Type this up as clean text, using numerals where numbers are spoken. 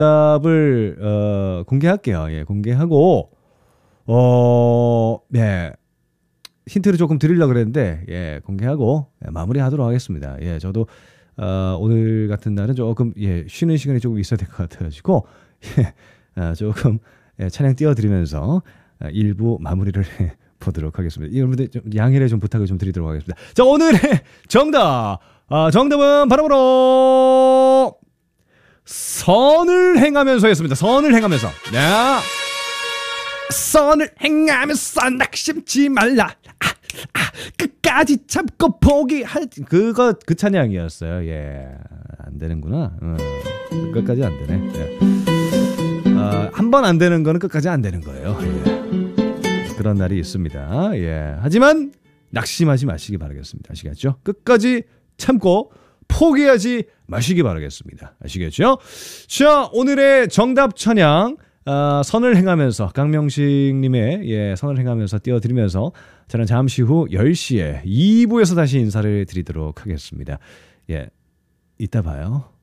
정답을 공개할게요. 예, 공개하고 예. 힌트를 조금 드리려고 그랬는데 예, 공개하고 마무리하도록 하겠습니다. 예, 저도 오늘 같은 날은 조금 쉬는 시간이 조금 있어야 될 것 같아가지고 조금 차량 띄워드리면서 일부 마무리를 보도록 하겠습니다. 여러분들 좀 양해를 좀 부탁을 좀 드리도록 하겠습니다. 자, 오늘의 정답은 바로 선을 행하면서였습니다. 선을 행하면서. 네. 선을 행하면서 낙심치 말라. 끝까지 참고 포기할 그 찬양이었어요. 예, 안 되는구나. 끝까지 안 되네. 예. 한 번 안 되는 거는 끝까지 안 되는 거예요. 예. 그런 날이 있습니다. 예. 하지만 낙심하지 마시기 바라겠습니다. 아시겠죠? 끝까지 참고 포기하지 마시기 바라겠습니다. 아시겠죠? 자, 오늘의 정답 찬양 선을 행하면서 강명식님의 선을 행하면서 띄워드리면서 저는 잠시 후 10시에 2부에서 다시 인사를 드리도록 하겠습니다. 예, 이따 봐요.